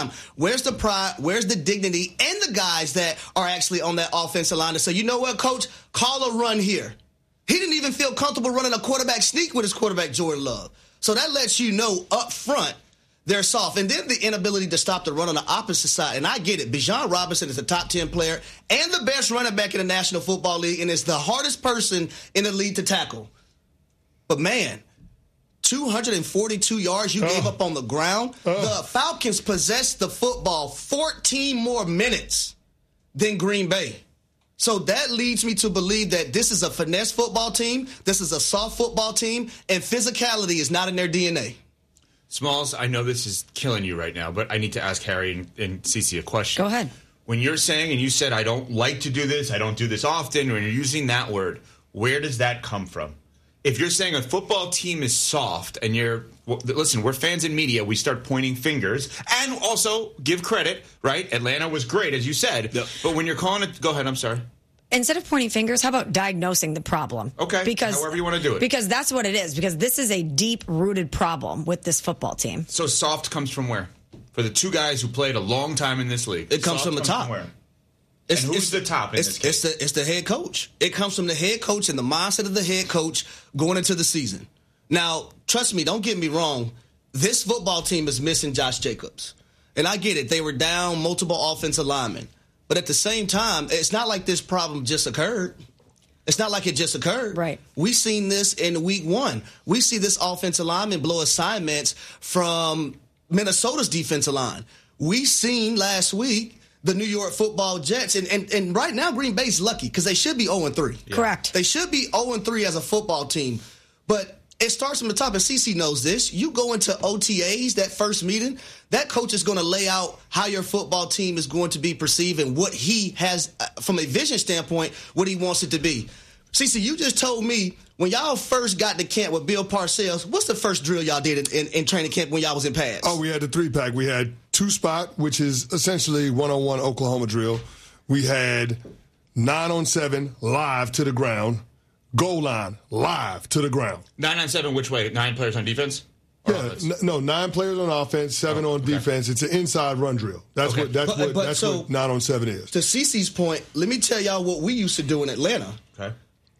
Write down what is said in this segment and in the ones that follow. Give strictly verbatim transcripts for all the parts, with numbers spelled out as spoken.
time. Where's the pride? Where's the dignity? And the guys that are actually on that offensive line to say, you know what, coach, call a run here. He didn't even feel comfortable running a quarterback sneak with his quarterback, Jordan Love. So that lets you know up front they're soft. And then the inability to stop the run on the opposite side. And I get it. Bijan Robinson is a top ten player and the best running back in the National Football League and is the hardest person in the league to tackle. But, man, two hundred forty-two yards you uh, gave up on the ground. Uh, the Falcons possessed the football fourteen more minutes than Green Bay. So that leads me to believe that this is a finesse football team, this is a soft football team, and physicality is not in their D N A. Smalls, I know this is killing you right now, but I need to ask Harry and, and Cece a question. Go ahead. When you're saying, and you said, I don't like to do this, I don't do this often, when you're using that word, where does that come from? If you're saying a football team is soft and you're, well, listen, we're fans in media, we start pointing fingers and also give credit, right? Atlanta was great, as you said. Yep. But when you're calling it, go ahead, I'm sorry. Instead of pointing fingers, how about diagnosing the problem? Okay, because, however you want to do it. Because that's what it is, because this is a deep-rooted problem with this football team. So soft comes from where? For the two guys who played a long time in this league. It comes soft from the comes top. From where? It's, and who's it's, the top in it's, this case? It's the, it's the head coach. It comes from the head coach and the mindset of the head coach going into the season. Now, trust me, don't get me wrong. This football team is missing Josh Jacobs. And I get it. They were down multiple offensive linemen. But at the same time, it's not like this problem just occurred. It's not like it just occurred. Right. We seen this in week one. We see this offensive lineman blow assignments from Minnesota's defensive line. We seen last week the New York Football Jets. And, and, and right now, Green Bay's lucky because they should be oh and three. Yeah. Correct. They should be oh and three as a football team. But it starts from the top, and Cece knows this. You go into O T As, that first meeting, that coach is going to lay out how your football team is going to be perceived and what he has, uh, from a vision standpoint, what he wants it to be. Cece, you just told me when y'all first got to camp with Bill Parcells, what's the first drill y'all did in, in, in training camp when y'all was in pads? Oh, we had the three-pack. We had two-spot, which is essentially one-on-one Oklahoma drill. We had nine-on-seven live to the ground. Goal line, live to the ground. Nine on seven, which way? Nine players on defense? Or yeah, n- no, nine players on offense, seven oh, on okay. defense. It's an inside run drill. That's okay. what that's, but, what, but that's so, what nine on seven is. To Cece's point, let me tell y'all what we used to do in Atlanta. Okay.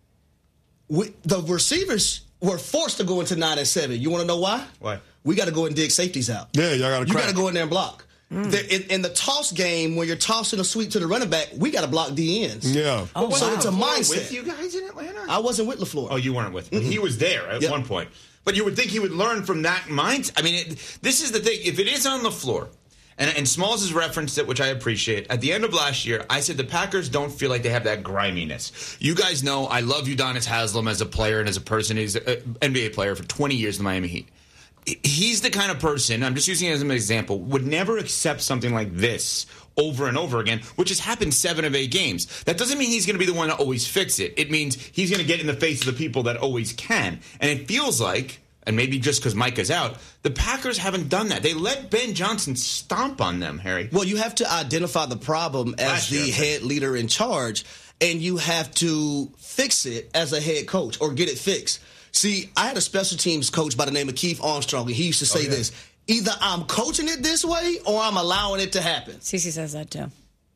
We, the receivers were forced to go into nine and seven. You want to know why? Why? We got to go and dig safeties out. Yeah, y'all got to. You got to go in there and block. Mm. The, in, in the toss game, when you're tossing a sweep to the running back, we got to block D Ns. Yeah. Oh, so wow. It's a mindset. With you guys in Atlanta? I wasn't with LaFleur. Oh, you weren't with him. Mm-hmm. He was there at yep. one point. But you would think he would learn from that mindset. I mean, it, this is the thing. If it is on the floor, and, and Smalls has referenced it, which I appreciate, at the end of last year, I said the Packers don't feel like they have that griminess. You guys know I love Udonis Haslem as a player and as a person. He's an N B A player for twenty years in the Miami Heat. He's the kind of person, I'm just using it as an example, would never accept something like this over and over again, which has happened seven of eight games. That doesn't mean he's going to be the one to always fix it. It means he's going to get in the face of the people that always can. And it feels like, and maybe just because Micah's out, the Packers haven't done that. They let Ben Johnson stomp on them, Harry. Well, you have to identify the problem as Last the year, head leader in charge, and you have to fix it as a head coach or get it fixed. See, I had a special teams coach by the name of Keith Armstrong, and he used to say oh, yeah. this: either I'm coaching it this way or I'm allowing it to happen. Cece says that too.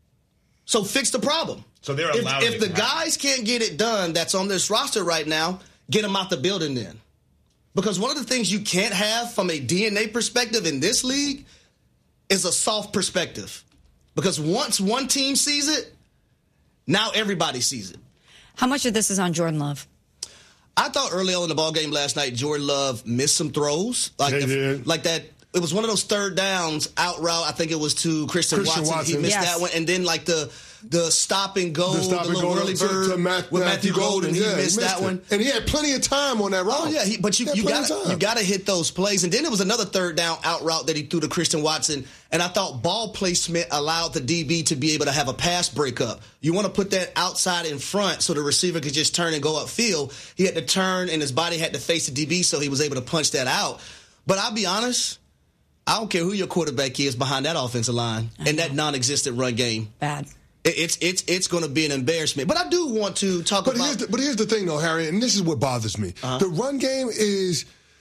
So fix the problem. So they're allowing If, if it the to guys happen. can't get it done that's on this roster right now, get them out the building then. Because one of the things you can't have from a D N A perspective in this league is a soft perspective. Because once one team sees it, now everybody sees it. How much of this is on Jordan Love? I thought early on in the ball game last night, Jordan Love missed some throws. Like, the, like that. It was one of those third downs out route. I think it was to Christian, Christian Watson. Watson. He missed yes. that one. And then like the the stop and go, the, stop the and little go early to, bird to Matt, with Matthew, Matthew Golden. He, yeah, missed he missed that it. one. And he had plenty of time on that route. Oh, yeah. He, but you, you got you got to hit those plays. And then there was another third down out route that he threw to Christian Watson. And I thought ball placement allowed the D B to be able to have a pass breakup. You want to put that outside in front so the receiver could just turn and go upfield. He had to turn and his body had to face the D B, so he was able to punch that out. But I'll be honest, I don't care who your quarterback is behind that offensive line and that non-existent run game. Bad. It's it's it's going to be an embarrassment. But I do want to talk but about... Here's the, but here's the thing, though, Harry, and this is what bothers me. Uh-huh. The run game is...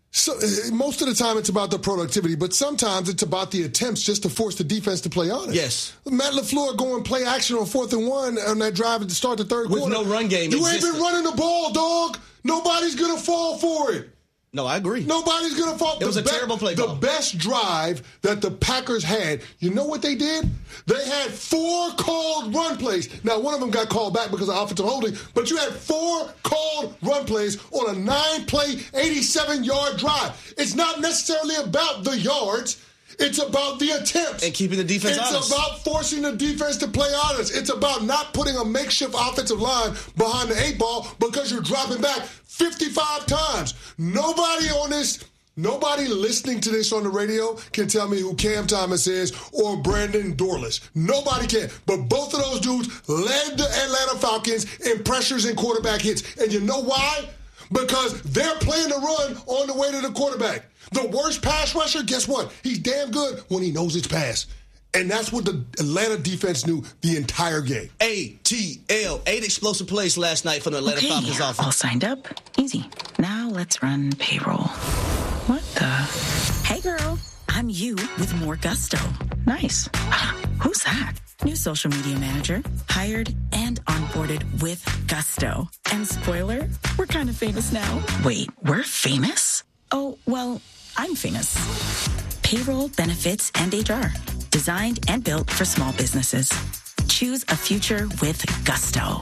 So, most of the time it's about the productivity, but sometimes it's about the attempts just to force the defense to play honest. Yes. Matt LaFleur going play action on fourth and one on that drive to start the third With quarter. no run game You existed. ain't been running the ball, dog. Nobody's going to fall for it. No, I agree. Nobody's going to fall. It was the a be- terrible play The call. best drive that the Packers had, you know what they did? They had four called run plays. Now, one of them got called back because of offensive holding, but you had four called run plays on a nine-play, eighty-seven-yard drive. It's not necessarily about the yards. It's about the attempts. And keeping the defense it's honest. It's about forcing the defense to play honest. It's about not putting a makeshift offensive line behind the eight ball because you're dropping back fifty-five times. Nobody on this, nobody listening to this on the radio can tell me who Cam Thomas is or Brandon Dorless. Nobody can. But both of those dudes led the Atlanta Falcons in pressures and quarterback hits. And you know why? Because they're playing the run on the way to the quarterback. The worst pass rusher, guess what? He's damn good when he knows it's pass. And that's what the Atlanta defense knew the entire game. A T L, eight explosive plays last night for the Atlanta okay, Falcons offense. All signed up. Easy. Now let's run payroll. What the? Hey, girl. I'm you with more gusto. Nice. Who's that? New social media manager. Hired and onboarded with gusto. And spoiler, we're kind of famous now. Wait, we're famous? Oh, well, I'm famous. Payroll, benefits, and H R. Designed and built for small businesses. Choose a future with gusto.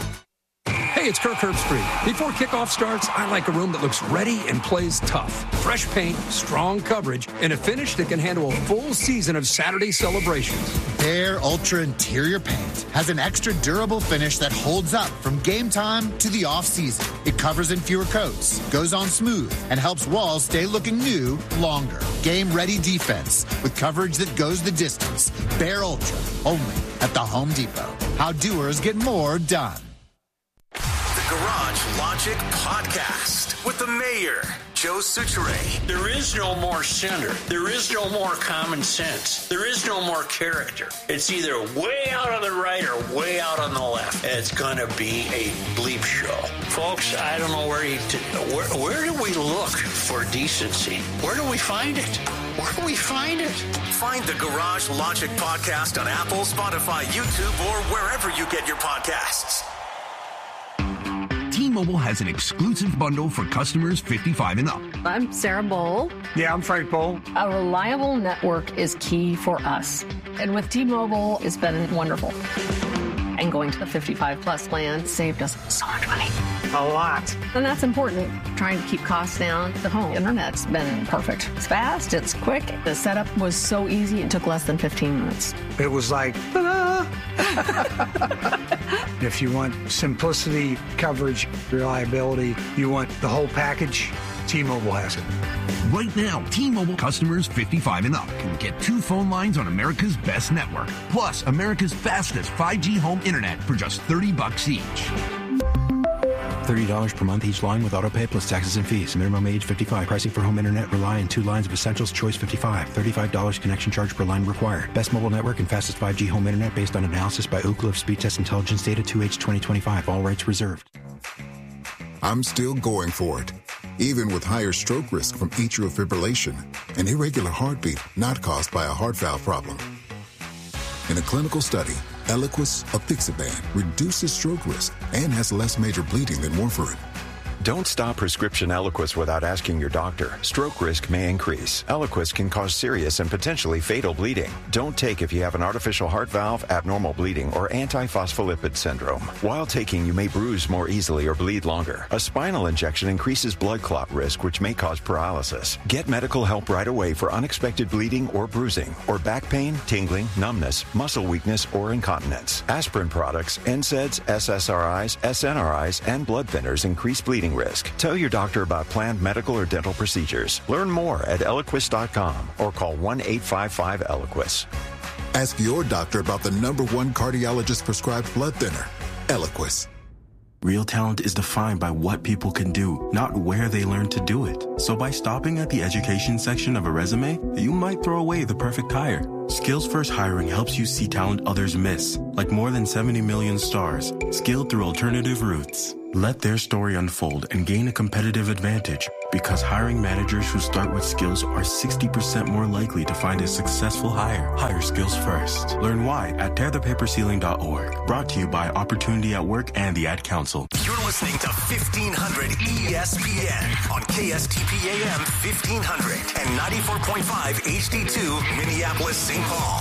Hey, it's Kirk Herbstreit. Before kickoff starts, I like a room that looks ready and plays tough. Fresh paint, strong coverage, and a finish that can handle a full season of Saturday celebrations. Behr Ultra Interior Paint has an extra durable finish that holds up from game time to the off-season. It covers in fewer coats, goes on smooth, and helps walls stay looking new longer. Game-ready defense with coverage that goes the distance. Behr Ultra, only at the Home Depot. How doers get more done. Garage Logic Podcast with the mayor, Joe Soucheray. There is no more center. There is no more common sense. There is no more character. It's either way out on the right or way out on the left. It's going to be a bleep show. Folks, I don't know where you, t- where, where do we look for decency? Where do we find it? Where do we find it? Find the Garage Logic Podcast on Apple, Spotify, YouTube, or wherever you get your podcasts. T-Mobile has an exclusive bundle for customers fifty-five and up. I'm Sarah Bowl. Yeah, I'm Frank Bowl. A reliable network is key for us. And with T-Mobile, it's been wonderful. And going to the fifty-five plus plan saved us so much money. A lot. And that's important. Trying to keep costs down. The home internet's been perfect. It's fast, it's quick. The setup was so easy, it took less than fifteen minutes. It was like, ta-da! If you want simplicity, coverage, reliability, you want the whole package, T-Mobile has it. Right now, T-Mobile customers fifty-five and up can get two phone lines on America's best network, plus America's fastest five G home internet for just thirty bucks each. thirty dollars per month each line with autopay plus taxes and fees. Minimum age fifty-five. Pricing for home internet rely on two lines of Essentials Choice fifty-five. thirty-five dollars connection charge per line required. Best mobile network and fastest five G home internet based on analysis by Ookla of Speed Test Intelligence Data two H twenty twenty-five. All rights reserved. I'm still going for it. Even with higher stroke risk from atrial fibrillation, an irregular heartbeat not caused by a heart valve problem. In a clinical study, Eliquis apixaban reduces stroke risk and has less major bleeding than warfarin. Don't stop prescription Eliquis without asking your doctor. Stroke risk may increase. Eliquis can cause serious and potentially fatal bleeding. Don't take if you have an artificial heart valve, abnormal bleeding, or antiphospholipid syndrome. While taking, you may bruise more easily or bleed longer. A spinal injection increases blood clot risk, which may cause paralysis. Get medical help right away for unexpected bleeding or bruising, or back pain, tingling, numbness, muscle weakness, or incontinence. Aspirin products, N SAIDs, S S R Is, S N R Is, and blood thinners increase bleeding risk. Tell your doctor about planned medical or dental procedures. Learn more at Eliquis dot com or call one eight five five Eliquis. Ask your doctor about the number one cardiologist prescribed blood thinner, Eliquis. Real talent is defined by what people can do, not where they learn to do it. So by stopping at the education section of a resume, you might throw away the perfect hire. Skills First Hiring helps you see talent others miss, like more than seventy million stars, skilled through alternative routes. Let their story unfold and gain a competitive advantage. Because hiring managers who start with skills are sixty percent more likely to find a successful hire. Hire skills first. Learn why at tear the paper ceiling dot org. Brought to you by Opportunity at Work and the Ad Council. You're listening to fifteen hundred E S P N on K S T P A M fifteen hundred and ninety-four point five H D two Minneapolis, Saint Paul.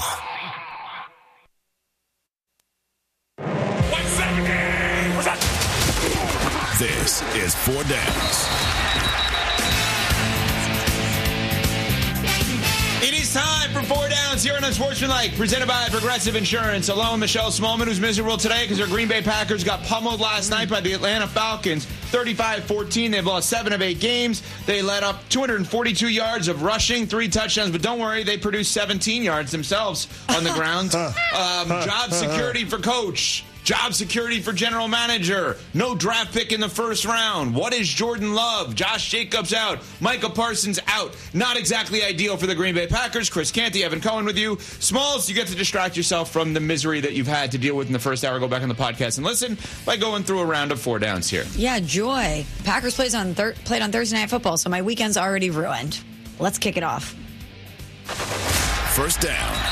This is Four Downs. It is time for Four Downs here on Unsportsmanlike, presented by Progressive Insurance. Alone, Michelle Smallman, who's miserable today because her Green Bay Packers got pummeled last night by the Atlanta Falcons, thirty-five fourteen. They've lost seven of eight games. They let up two hundred forty-two yards of rushing, three touchdowns. But don't worry, they produced seventeen yards themselves on the ground. Um, job security for coach. Job security for general manager. No draft pick in the first round. What is Jordan Love? Josh Jacobs out. Micah Parsons out. Not exactly ideal for the Green Bay Packers. Chris Canty, Evan Cohen with you. Smalls, you get to distract yourself from the misery that you've had to deal with in the first hour. Go back on the podcast and listen by going through a round of Four Downs here. Yeah, joy. Packers plays on thir- played on Thursday Night Football, so my weekend's already ruined. Let's kick it off. First down.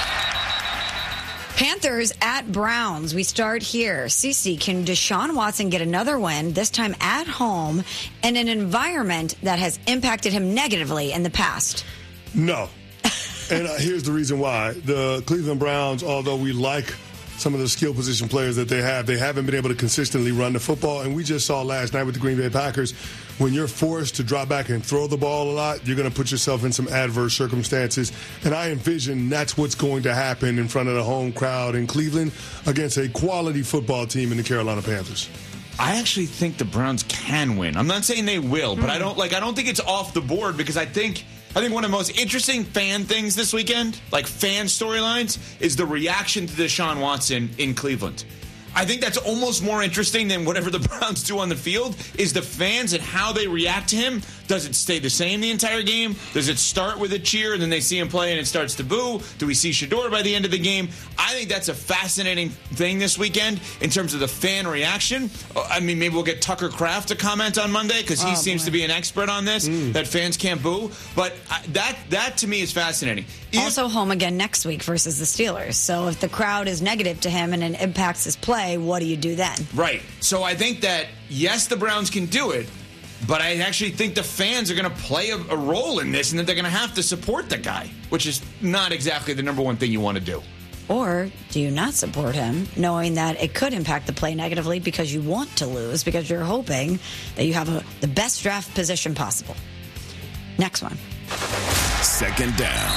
Panthers at Browns. We start here. Cece, can Deshaun Watson get another win, this time at home, in an environment that has impacted him negatively in the past? No. And uh, here's the reason why. The Cleveland Browns, although we like some of the skill position players that they have, they haven't been able to consistently run the football. And we just saw last night with the Green Bay Packers, when you're forced to drop back and throw the ball a lot, you're going to put yourself in some adverse circumstances. And I envision that's what's going to happen in front of the home crowd in Cleveland against a quality football team in the Carolina Panthers. I actually think the Browns can win. I'm not saying they will, but I don't like. I don't think it's off the board because I think I think one of the most interesting fan things this weekend, like fan storylines, is the reaction to Deshaun Watson in Cleveland. I think that's almost more interesting than whatever the Browns do on the field, is the fans and how they react to him. Does it stay the same the entire game? Does it start with a cheer and then they see him play and it starts to boo? Do we see Shedeur by the end of the game? I think that's a fascinating thing this weekend in terms of the fan reaction. I mean, maybe we'll get Tucker Kraft to comment on Monday because he oh, seems boy. to be an expert on this, mm. that fans can't boo. But that, that to me is fascinating. If, also home again next week versus the Steelers. So if the crowd is negative to him and it impacts his play, what do you do then? Right. So I think that, yes, the Browns can do it, but I actually think the fans are going to play a, a role in this and that they're going to have to support the guy, which is not exactly the number one thing you want to do. Or do you not support him, knowing that it could impact the play negatively because you want to lose, because you're hoping that you have a, the best draft position possible? Next one. Second down.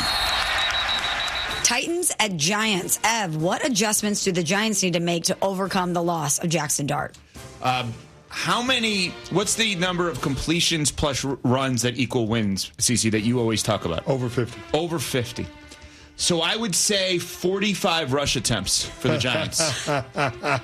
Titans at Giants. Ev, what adjustments do the Giants need to make to overcome the loss of Jackson Dart? Um, how many, what's the number of completions plus r- runs that equal wins, Cece, that you always talk about? Over fifty. Over fifty. So I would say forty-five rush attempts for the Giants. I,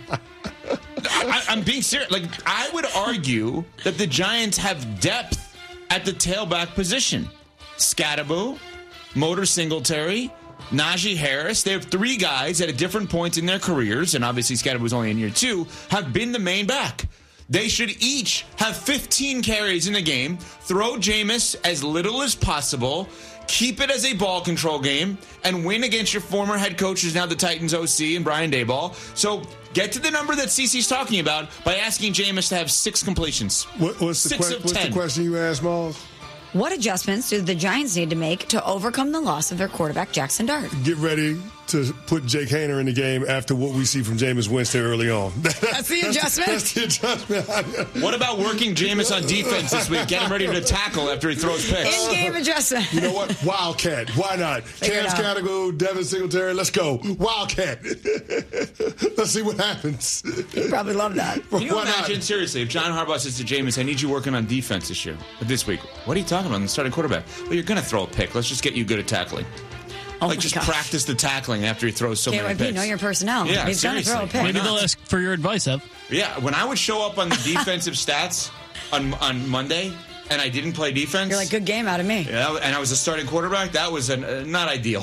I'm being serious. Like, I would argue that the Giants have depth at the tailback position. Scatterbo, Motor Singletary, Najee Harris. They have three guys at a different point in their careers, and obviously Scatterbo was only in year two, have been the main back. They should each have fifteen carries in the game, throw Jameis as little as possible, keep it as a ball control game, and win against your former head coach, who's now the Titans O C, and Brian Daboll. So get to the number that Cece's talking about by asking Jameis to have six completions. What, what's, the six que- of what's ten. the question you asked, Malls? What adjustments do the Giants need to make to overcome the loss of their quarterback, Jackson Dart? Get ready to put Jake Haener in the game after what we see from Jameis Winston early on. That's the adjustment? That's the adjustment. What about working Jameis on defense this week? Get him ready to tackle after he throws picks. In-game adjustment. You know what? Wildcat. Why not? Cam Scattergo, Devin Singletary, let's go. Wildcat. Let's see what happens. You probably love that. Can you Why imagine, not? seriously, if John Harbaugh says to Jameis, I need you working on defense this year, this week. What are you talking about? I'm the starting quarterback. Well, you're going to throw a pick. Let's just get you good at tackling. Oh like, just gosh. practice the tackling after he throws so K Y many P, picks. know your personnel. Yeah, He's going to seriously. throw a pick. Maybe they'll ask for your advice, Ev. Yeah, when I would show up on the defensive stats on on Monday and I didn't play defense. You're like, good game out of me. Yeah, and I was a starting quarterback. That was an, uh, not ideal.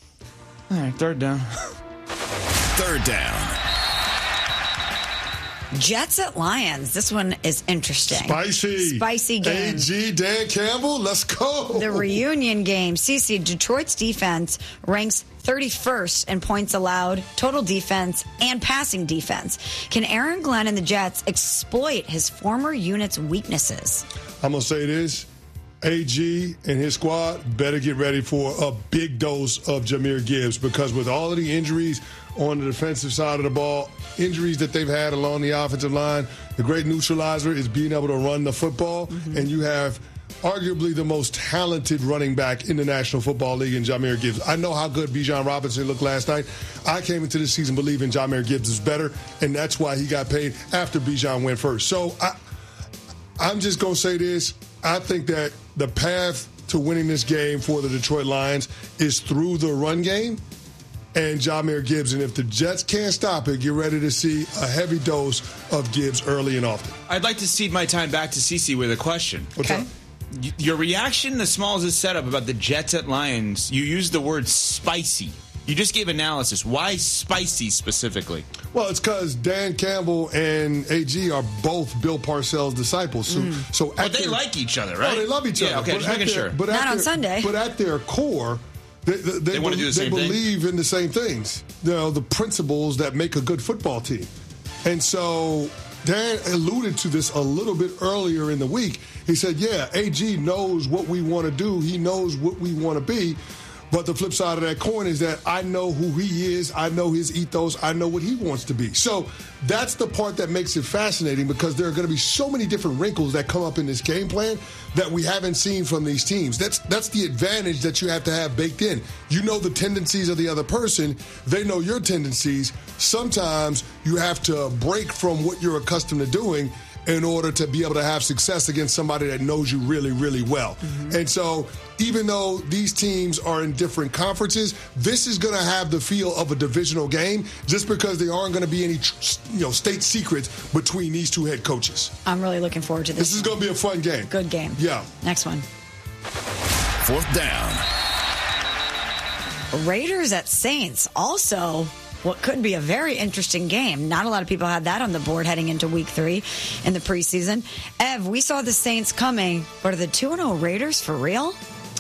All right, third down. Third down. Jets at Lions. This one is interesting. Spicy. Spicy game. A G, Dan Campbell, let's go. The reunion game. Cece, Detroit's defense ranks thirty-first in points allowed, total defense, and passing defense. Can Aaron Glenn and the Jets exploit his former unit's weaknesses? I'm going to say this. A G and his squad better get ready for a big dose of Jahmyr Gibbs, because with all of the injuries on the defensive side of the ball, injuries that they've had along the offensive line, the great neutralizer is being able to run the football, mm-hmm. and you have arguably the most talented running back in the National Football League in Jahmyr Gibbs. I know how good Bijan Robinson looked last night. I came into this season believing Jahmyr Gibbs is better, and that's why he got paid after Bijan went first. So I, I'm just going to say this. I think that the path to winning this game for the Detroit Lions is through the run game and Jahmyr Gibbs. And if the Jets can't stop it, get ready to see a heavy dose of Gibbs early and often. I'd like to cede my time back to Cece with a question. What's okay. up? Your reaction to Smalls' setup about the Jets at Lions, you used the word spicy. You just gave analysis. Why spicy specifically? Well, it's because Dan Campbell and A G are both Bill Parcells' disciples. So, Mm. so But they their, like each other, right? Oh, they love each yeah, other. Okay, just making their, sure. But Not at on their, Sunday. But at their core, they, they, they, They wanna be- do the they same thing? believe in the same things. You know, the principles that make a good football team. And so Dan alluded to this a little bit earlier in the week. He said, yeah, A G knows what we want to do. He knows what we want to be. But the flip side of that coin is that I know who he is. I know his ethos. I know what he wants to be. So that's the part that makes it fascinating, because there are going to be so many different wrinkles that come up in this game plan that we haven't seen from these teams. That's that's the advantage that you have to have baked in. You know the tendencies of the other person. They know your tendencies. Sometimes you have to break from what you're accustomed to doing in order to be able to have success against somebody that knows you really, really well. Mm-hmm. And so even though these teams are in different conferences, this is going to have the feel of a divisional game, just because there aren't going to be any, you know, state secrets between these two head coaches. I'm really looking forward to this. This is going to be a fun game. Good game. Yeah. Next one. Fourth down. Raiders at Saints. Also, what could be a very interesting game. Not a lot of people had that on the board heading into week three in the preseason. Ev, we saw the Saints coming, but are the two and oh Raiders for real?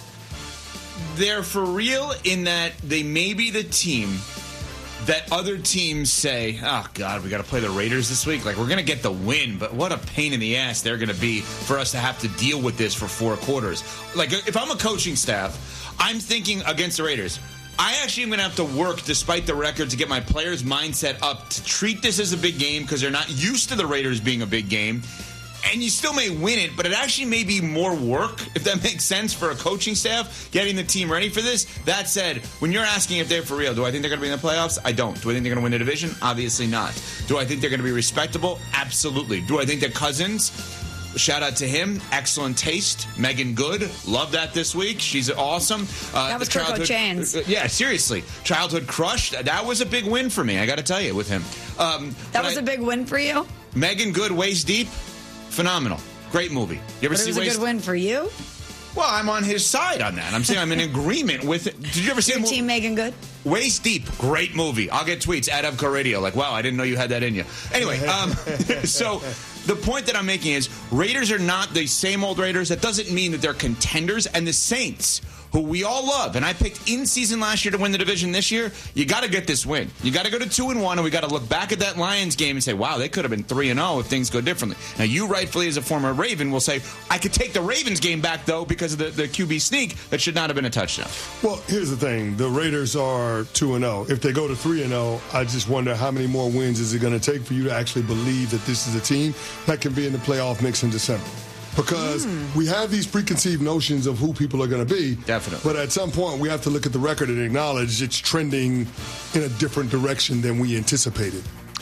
They're for real in that they may be the team that other teams say, oh, God, we got to play the Raiders this week. Like, we're going to get the win, but what a pain in the ass they're going to be for us to have to deal with this for four quarters. Like, if I'm a coaching staff, I'm thinking against the Raiders, I actually am going to have to work, despite the record, to get my players' mindset up to treat this as a big game, because they're not used to the Raiders being a big game. And you still may win it, but it actually may be more work, if that makes sense, for a coaching staff, getting the team ready for this. That said, when you're asking if they're for real, do I think they're going to be in the playoffs? I don't. Do I think they're going to win the division? Obviously not. Do I think they're going to be respectable? Absolutely. Do I think that Cousins, shout out to him, excellent taste. Megan Good, love that this week. She's awesome. Uh, that was the Coco Chains. Uh, yeah, seriously. Childhood crush. That was a big win for me, I got to tell you, with him. Um, That was I, a big win for you? Megan Good, Waist Deep. Phenomenal. Great movie. You ever But see it was Waste? a good win for you? Well, I'm on his side on that. I'm saying I'm in agreement with it. Did you ever see Your a movie? team Megan Good? Waist Deep, great movie. I'll get tweets at Evco Radio like, wow, I didn't know you had that in you. Anyway, um, so the point that I'm making is Raiders are not the same old Raiders. That doesn't mean that they're contenders. And the Saints, who we all love, and I picked in season last year to win the division this year, you got to get this win. You got to go to two and one, and we got to look back at that Lions game and say, wow, they could have been three and zero if things go differently. Now, you rightfully, as a former Raven, will say, I could take the Ravens game back though because of the, the Q B sneak that should not have been a touchdown. Well, here's the thing: the Raiders are two and zero. If they go to three and zero, I just wonder how many more wins is it going to take for you to actually believe that this is a team that can be in the playoff mix in December. Because mm. we have these preconceived notions of who people are going to be. Definitely. But at some point, we have to look at the record and acknowledge it's trending in a different direction than we anticipated.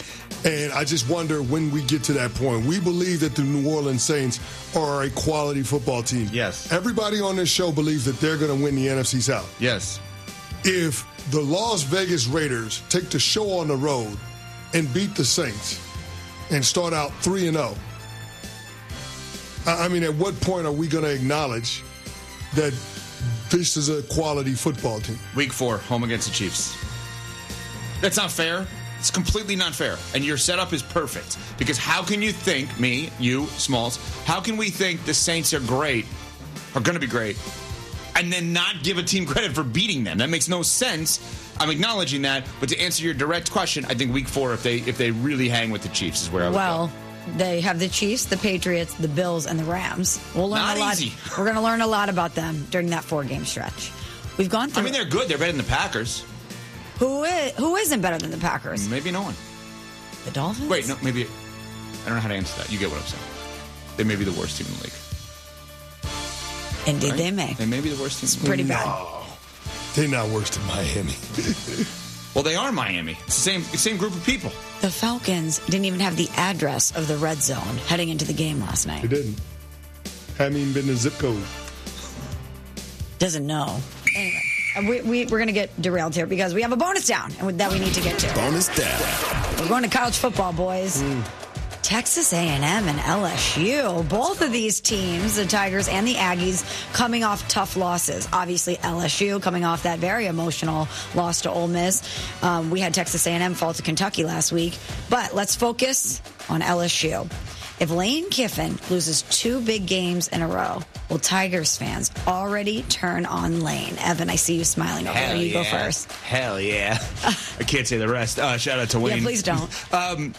And I just wonder when we get to that point. We believe that the New Orleans Saints are a quality football team. Yes. Everybody on this show believes that they're going to win the N F C South. Yes. If the Las Vegas Raiders take the show on the road and beat the Saints and start out three and oh, I mean, at what point are we going to acknowledge that this is a quality football team? Week four, home against the Chiefs. That's not fair. It's completely not fair. And your setup is perfect. Because how can you think, me, you, Smalls, how can we think the Saints are great, are going to be great, and then not give a team credit for beating them? That makes no sense. I'm acknowledging that. But to answer your direct question, I think week four, if they if they really hang with the Chiefs, is where I would well, go. They have the Chiefs, the Patriots, the Bills, and the Rams. We'll learn Not a lot. easy. We're going to learn a lot about them during that four-game stretch. We've gone through. I mean, they're good. They're better than the Packers. Who is who isn't better than the Packers? Maybe no one. The Dolphins? Wait, no, maybe. I don't know how to answer that. You get what I'm saying. They may be the worst team in the league. Indeed, Right? they may. They may be the worst team. It's in the pretty league. bad. They're not worse than Miami. Well, they are Miami. It's the same same group of people. The Falcons didn't even have the address of the red zone heading into the game last night. They didn't. Haven't even been the zip code. Doesn't know. Anyway, we, we, we're going to get derailed here because we have a bonus down that we need to get to. Bonus down. We're going to college football, boys. Mm. Texas A and M and L S U. Both of these teams, the Tigers and the Aggies, coming off tough losses. Obviously, L S U coming off that very emotional loss to Ole Miss. Um, we had Texas A and M fall to Kentucky last week. But let's focus on L S U. If Lane Kiffin loses two big games in a row, will Tigers fans already turn on Lane? Evan, I see you smiling over there. You yeah. go first. Hell yeah. I can't say the rest. Uh, shout out to Wayne. Yeah, please don't. um,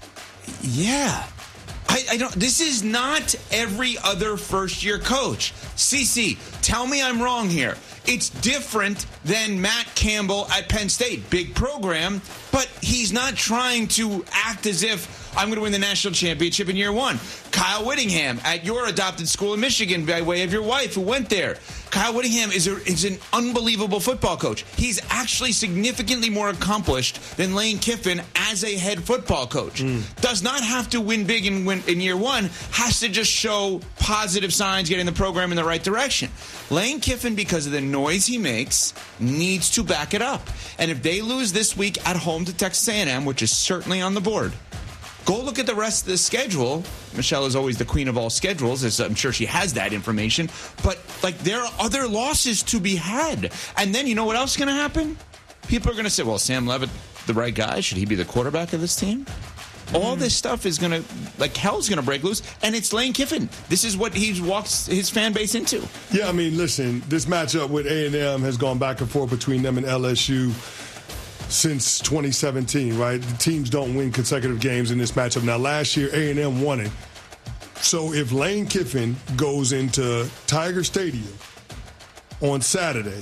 yeah. I, I don't. This is not every other first-year coach. Cece, tell me I'm wrong here. It's different than Matt Campbell at Penn State. Big program, but he's not trying to act as if I'm going to win the national championship in year one. Kyle Whittingham at your adopted school in Michigan by way of your wife who went there. Kyle Whittingham is, a, is an unbelievable football coach. He's actually significantly more accomplished than Lane Kiffin as a head football coach. Mm. Does not have to win big in, win, in year one. Has to just show positive signs, getting the program in the right direction. Lane Kiffin, because of the noise he makes, needs to back it up. And if they lose this week at home to Texas A and M, which is certainly on the board, go look at the rest of the schedule. Michelle is always the queen of all schedules, as I'm sure she has that information. But, like, there are other losses to be had. And then you know what else is going to happen? People are going to say, well, Sam Levitt, the right guy? Should he be the quarterback of this team? All this stuff is going to, like, hell's going to break loose. And it's Lane Kiffin. This is what he walks his fan base into. Yeah, I mean, listen, this matchup with A and M has gone back and forth between them and L S U since twenty seventeen, right? The teams don't win consecutive games in this matchup. Now, last year, A and M won it. So if Lane Kiffin goes into Tiger Stadium on Saturday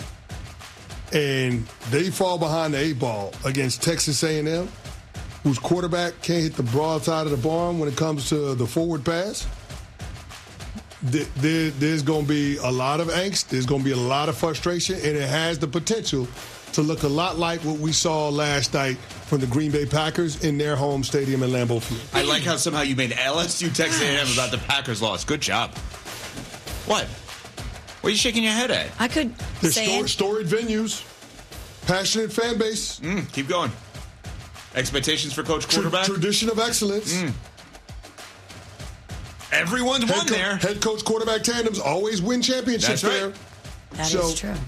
and they fall behind the eight ball against Texas A and M, whose quarterback can't hit the broadside of the barn when it comes to the forward pass, there, there's going to be a lot of angst. There's going to be a lot of frustration, and it has the potential to look a lot like what we saw last night from the Green Bay Packers in their home stadium in Lambeau Field. I like how somehow you made L S U Texas A and M about the Packers loss. Good job. What? What are you shaking your head at? I could They're say stor- it. storied venues, passionate fan base. Mm, keep going. Expectations for coach quarterback? Tra- tradition of excellence. Mm. Everyone's head won co- there. Head coach quarterback tandems always win championships That's right. there. That so, is true.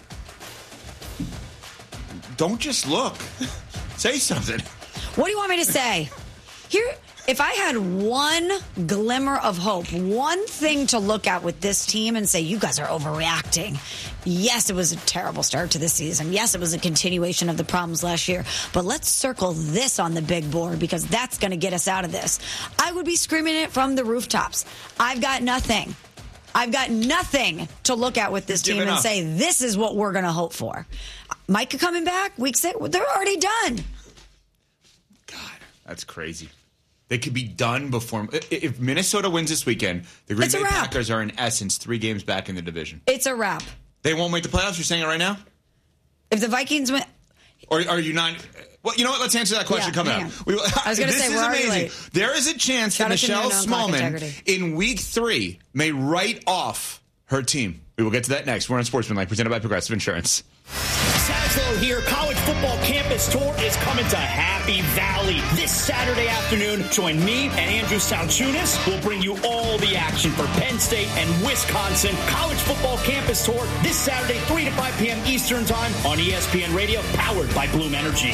Don't just look. Say something. What do you want me to say? Here, if I had one glimmer of hope, one thing to look at with this team and say, you guys are overreacting. Yes, it was a terrible start to the season. Yes, it was a continuation of the problems last year. But let's circle this on the big board because that's going to get us out of this. I would be screaming it from the rooftops. I've got nothing. I've got nothing to look at with this team and say, this is what we're going to hope for. Micah coming back, week six, they're already done. God, that's crazy. They could be done before. If Minnesota wins this weekend, the Green Bay Packers are, in essence, three games back in the division. It's a wrap. They won't make the playoffs? You're saying it right now? If the Vikings win. Or are you not? Well, you know what? Let's answer that question Yeah, coming hang up. We, I was going to say, is we're already amazing. late. There is a chance Shout that out to Michelle Noonan on clock Smallman integrity. in week three may write off her team. We will get to that next. We're on Sportsmanlike, presented by Progressive Insurance. Flo here. College Football Campus Tour is coming to Happy Valley this Saturday afternoon. Join me and Andrew Salchunas. We'll bring you all the action for Penn State and Wisconsin. College Football Campus Tour this Saturday, three to five p.m. Eastern Time on E S P N Radio, powered by Bloom Energy.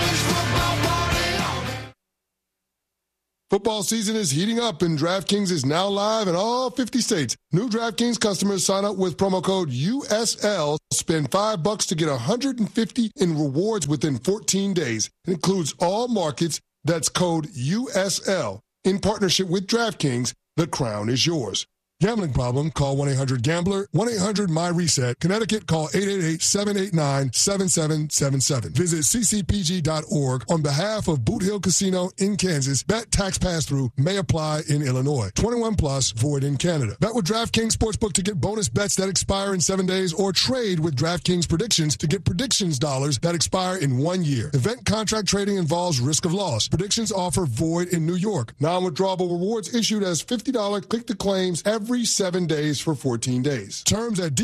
Football season is heating up, and DraftKings is now live in all fifty states. New DraftKings customers sign up with promo code U S L. Spend five bucks to get one hundred fifty in rewards within fourteen days. It includes all markets. That's code U S L. In partnership with DraftKings, the crown is yours. Gambling problem? Call one eight hundred gambler, one eight hundred my reset. Connecticut, call eight eight eight, seven eight nine, seven seven seven seven. Visit c c p g dot org on behalf of Boot Hill Casino in Kansas. Bet tax pass-through may apply in Illinois. twenty-one plus, void in Canada. Bet with DraftKings Sportsbook to get bonus bets that expire in seven days, or trade with DraftKings Predictions to get predictions dollars that expire in one year. Event contract trading involves risk of loss. Predictions offer void in New York. Non-withdrawable rewards issued as fifty dollars click-to-claims every Every seven days for fourteen days. Terms at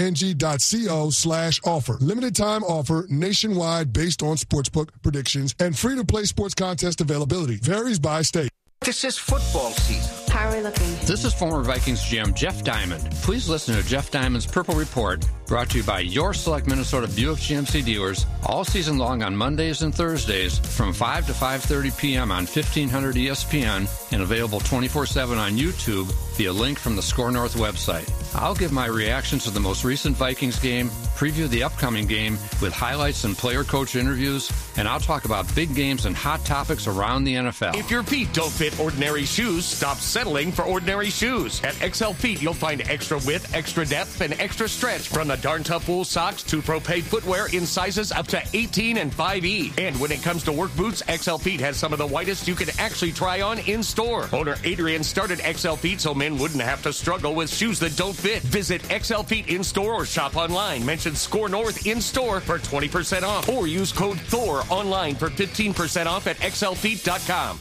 dkng.co slash offer. Limited time offer nationwide based on sportsbook predictions and free to play sports contest availability. Varies by state. This is football season. How are we looking? This is former Vikings G M Jeff Diamond. Please listen to Jeff Diamond's Purple Report, brought to you by your select Minnesota Buick G M C dealers, all season long on Mondays and Thursdays from five to five thirty p.m. on fifteen hundred E S P N and available twenty-four seven on YouTube via link from the Score North website. I'll give my reactions to the most recent Vikings game, preview the upcoming game with highlights and player-coach interviews, and I'll talk about big games and hot topics around the N F L. If your feet don't fit ordinary shoes, stop settling for ordinary shoes. At X L Feet, you'll find extra width, extra depth, and extra stretch from the Darn Tough wool socks to Pro Paid footwear in sizes up to eighteen and five E. And when it comes to work boots, X L Feet has some of the whitest you can actually try on in store. Owner Adrian started X L Feet so men wouldn't have to struggle with shoes that don't fit. Visit X L Feet in store or shop online. Mention Score North in store for twenty percent off, or use code Thor online for fifteen percent off at x l feet dot com.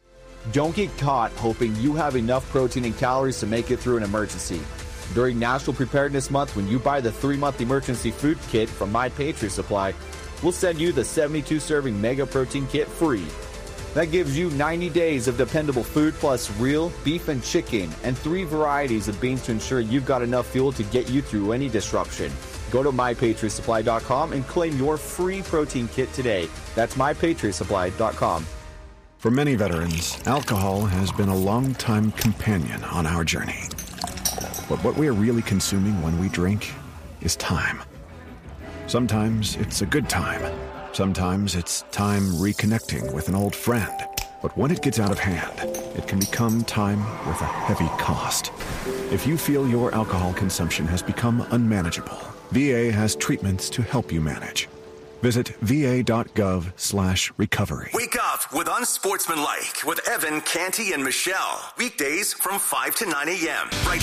Don't get caught hoping you have enough protein and calories to make it through an emergency. During National Preparedness Month, when you buy the three-month emergency food kit from My Patriot Supply, we'll send you the seventy-two serving Mega Protein Kit free. That gives you ninety days of dependable food plus real beef and chicken and three varieties of beans to ensure you've got enough fuel to get you through any disruption. Go to my patriot supply dot com and claim your free protein kit today. That's my patriot supply dot com. For many veterans, alcohol has been a long-time companion on our journey. But what we are really consuming when we drink is time. Sometimes it's a good time. Sometimes it's time reconnecting with an old friend. But when it gets out of hand, it can become time with a heavy cost. If you feel your alcohol consumption has become unmanageable, V A has treatments to help you manage. Visit va.gov slash recovery. Wake up with Unsportsmanlike with Evan, Canty, and Michelle. Weekdays from five to nine a.m. right